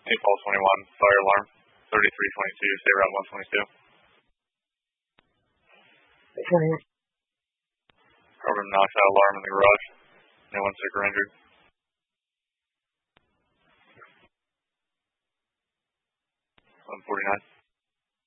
8 Falls 21, fire alarm. 3322, stay route 122. 21. Carbon monoxide alarm in the garage. No one sick or injured. 149.